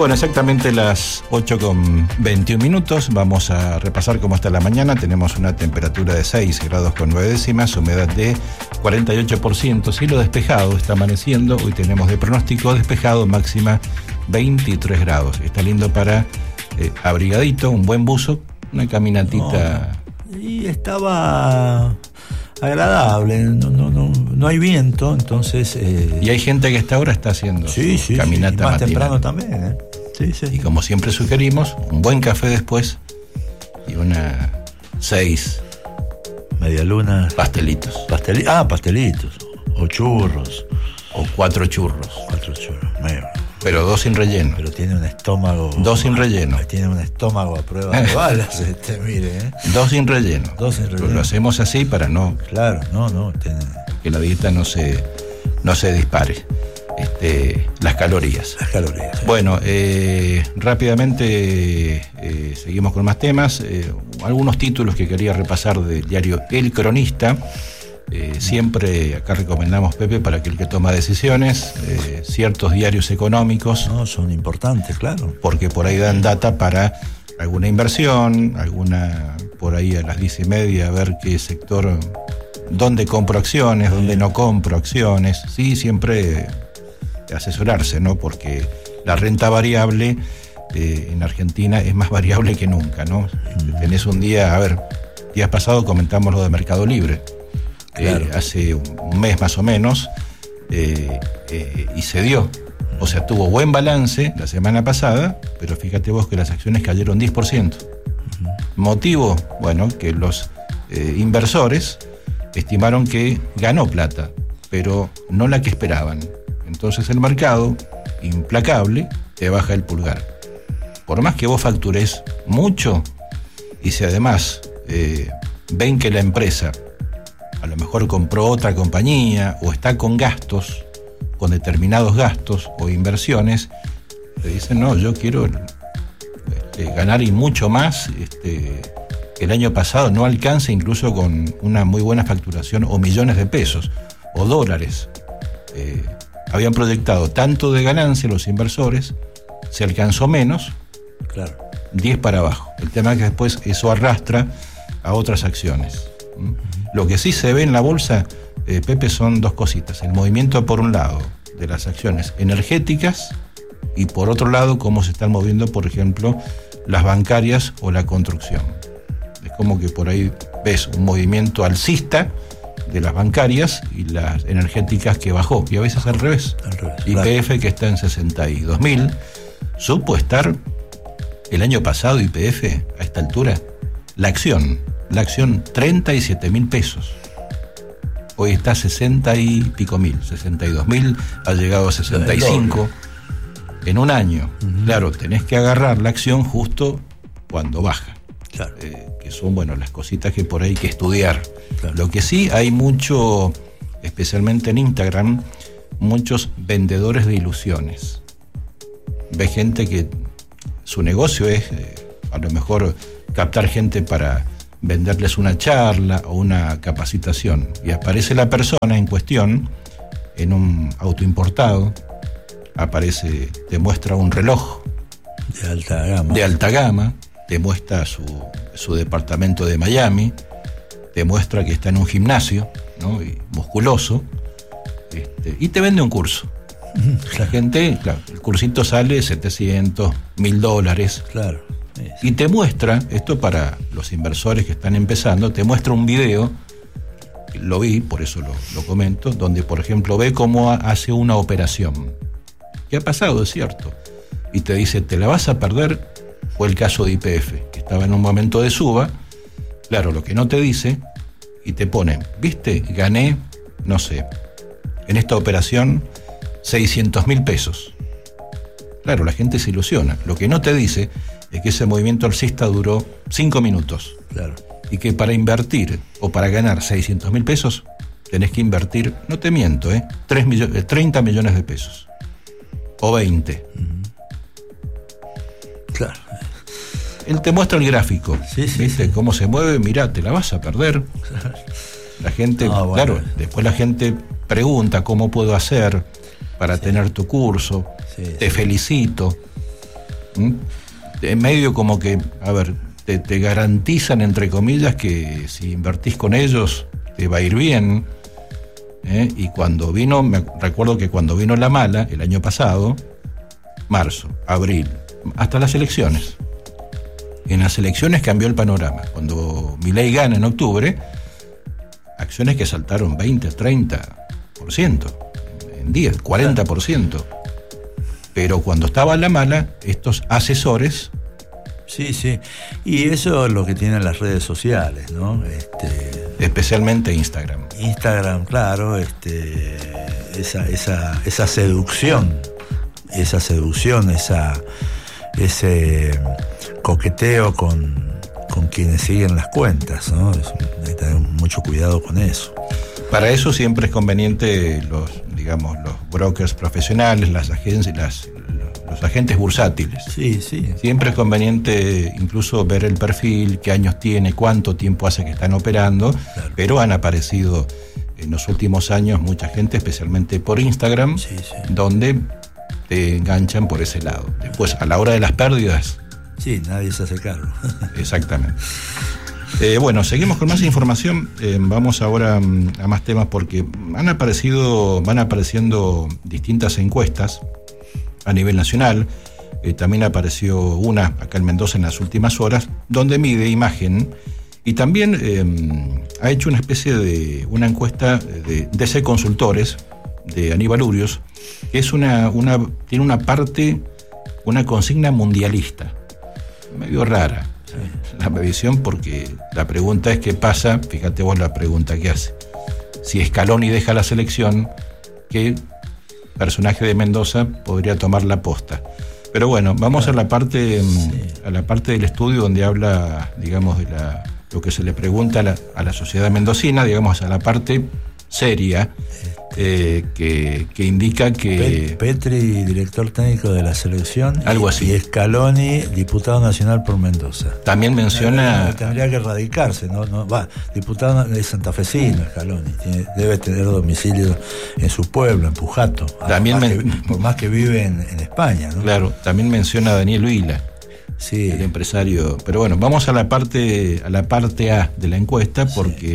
Bueno, exactamente las 8:21. Vamos a repasar cómo está la mañana. Tenemos una temperatura de 6 grados con 9 décimas, humedad de 48%, cielo despejado, está amaneciendo. Hoy tenemos de pronóstico despejado, máxima 23 grados. Está lindo para abrigadito, un buen buzo, una caminatita. Y estaba agradable, no hay viento, entonces... Y hay gente que hasta ahora está haciendo caminata más matinal. temprano también, Sí. Y como siempre sugerimos, un buen café después y una 6 medialuna, pastelitos. Pastelitos, o churros. O 4 churros. 4 churros, pero 2 sin relleno. Pero tiene un estómago... 2 sin relleno. Tiene un estómago a prueba de balas, mire. 2 sin relleno. 2 sin relleno. Lo hacemos así para no... Claro, tiene... que la dieta no se dispare. Las calorías. Bueno, rápidamente seguimos con más temas. Algunos títulos que quería repasar del diario El Cronista. Siempre acá recomendamos, Pepe, para aquel que toma decisiones, ciertos diarios económicos. Son importantes, claro. Porque por ahí dan data para alguna inversión, por ahí a las 10:30, a ver qué sector, dónde compro acciones, dónde no compro acciones. Sí, siempre asesorarse, ¿no? Porque la renta variable en Argentina es más variable que nunca, ¿no? Tenés un día, días pasados comentamos lo de Mercado Libre. Claro. Hace un mes más o menos, y se dio. O sea, tuvo buen balance la semana pasada, pero fíjate vos que las acciones cayeron 10%. Motivo, bueno, que los inversores estimaron que ganó plata, pero no la que esperaban. Entonces el mercado, implacable, te baja el pulgar. Por más que vos factures mucho, y si además ven que la empresa a lo mejor compró otra compañía o está con gastos, con determinados gastos o inversiones, te dicen, no, yo quiero ganar y mucho más, que el año pasado no alcance incluso con una muy buena facturación o millones de pesos o dólares. Habían proyectado tanto de ganancia los inversores, se alcanzó menos, claro, 10 para abajo. El tema es que después eso arrastra a otras acciones. Lo que sí se ve en la bolsa, Pepe, son dos cositas. El movimiento, por un lado, de las acciones energéticas y por otro lado, cómo se están moviendo, por ejemplo, las bancarias o la construcción. Es como que por ahí ves un movimiento alcista de las bancarias y las energéticas que bajó, y a veces al revés. YPF, claro, que está en 62.000, supo estar el año pasado, YPF, a esta altura, la acción 37.000 pesos. Hoy está a 60 y pico mil, 62.000, ha llegado a 65 en un año. Claro, tenés que agarrar la acción justo cuando baja. Claro. Que son, las cositas que por ahí hay que estudiar. Claro. Lo que sí hay mucho, especialmente en Instagram, muchos vendedores de ilusiones. Ve gente que su negocio es a lo mejor captar gente para venderles una charla o una capacitación, y aparece la persona en cuestión en un auto importado, te muestra un reloj de alta gama, te muestra su departamento de Miami, te muestra que está en un gimnasio, ¿no? Y musculoso, y te vende un curso. La gente, claro, el cursito sale $700, $1.000. Claro. Y te muestra, esto para los inversores que están empezando, te muestra un video, lo vi, por eso lo comento, donde por ejemplo ve cómo hace una operación. ¿Qué ha pasado? Es cierto. Y te dice, te la vas a perder. Fue el caso de YPF, que estaba en un momento de suba. Claro, lo que no te dice, y te pone, ¿viste? Gané, no sé, en esta operación 600.000 pesos. Claro, la gente se ilusiona. Lo que no te dice es que ese movimiento alcista duró 5 minutos. Claro. Y que para invertir o para ganar 600.000 pesos tenés que invertir, no te miento, 30 millones de pesos. O 20. Claro. Él te muestra el gráfico. ¿Viste? Cómo se mueve, mirá, te la vas a perder. La gente, claro, después la gente pregunta cómo puedo hacer para tener tu curso. Te felicito. En medio como que, a ver, te garantizan, entre comillas, que si invertís con ellos te va a ir bien. Y cuando vino, recuerdo que cuando vino la mala, el año pasado, marzo, abril, hasta las elecciones. En las elecciones cambió el panorama. Cuando Milei gana en octubre, acciones que saltaron 20, 30%, en 10, 40%. Pero cuando estaba la mala, estos asesores... Sí, sí. Y eso es lo que tienen las redes sociales, ¿no? Especialmente Instagram. Instagram, claro, esa seducción, ese coqueteo con quienes siguen las cuentas, ¿no? Hay que tener mucho cuidado con eso. Para eso siempre es conveniente los brokers profesionales, las agencias, los agentes bursátiles. Sí, sí. Siempre es conveniente incluso ver el perfil, qué años tiene, cuánto tiempo hace que están operando, claro. Pero han aparecido en los últimos años mucha gente, especialmente por Instagram, sí, sí, donde te enganchan por ese lado. Después, a la hora de las pérdidas... Sí, nadie se hace cargo. Exactamente. Bueno, seguimos con más información. Vamos ahora a más temas porque van apareciendo distintas encuestas a nivel nacional. También apareció una acá en Mendoza en las últimas horas, donde mide imagen y también ha hecho una especie de una encuesta de DC Consultores de Aníbal Urios, que es tiene una parte, una consigna mundialista, medio rara. La medición, porque la pregunta es qué pasa, fíjate vos la pregunta que hace. Si Scaloni deja la selección, ¿qué personaje de Mendoza podría tomar la posta? Pero bueno, vamos a la parte del estudio donde habla, digamos, de lo que se le pregunta a la sociedad mendocina, digamos, a la parte seria, que indica que... Petri, director técnico de la selección. Algo así. Y Scaloni, diputado nacional por Mendoza. También menciona... Tendría que radicarse, ¿no? Diputado de santafesino, Scaloni. Debe tener domicilio en su pueblo, en Pujato. Por más que vive en España, ¿no? Claro, también menciona a Daniel Huila. Sí. El empresario. Pero bueno, vamos a la parte A de la encuesta, porque